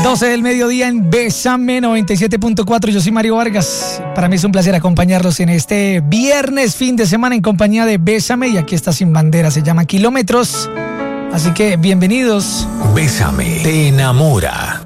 12 del mediodía en Bésame 97.4. Yo soy Mario Vargas. Para mí es un placer acompañarlos en este viernes, fin de semana, en compañía de Bésame. Y aquí está Sin Bandera, se llama Kilómetros. Así que bienvenidos. Bésame te enamora.